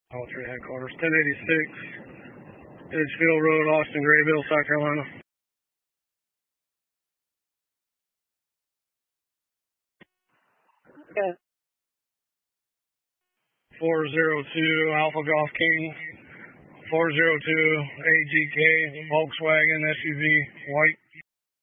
Alternate headquarters, 1086, Edgefield Road, Austin, Graybill, South Carolina. Okay. 402 Alpha Golf King, 402 AGK Volkswagen SUV, white.